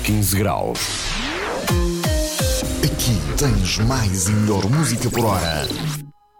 15 graus. Aqui tens mais e melhor música por hora.